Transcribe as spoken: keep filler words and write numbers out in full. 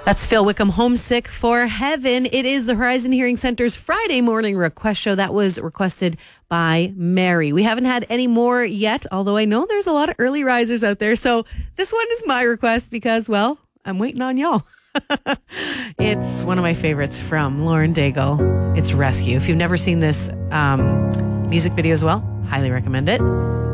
That's Phil Wickham, Homesick for Heaven. It is the Horizon Hearing Center's Friday morning request show that was requested by Mary. We haven't had any more yet, although I know there's a lot of early risers out there. So this one is my request because, well, I'm waiting on y'all. It's one of my favorites from Lauren Daigle. It's Rescue. If you've never seen this um, music video as well, highly recommend it.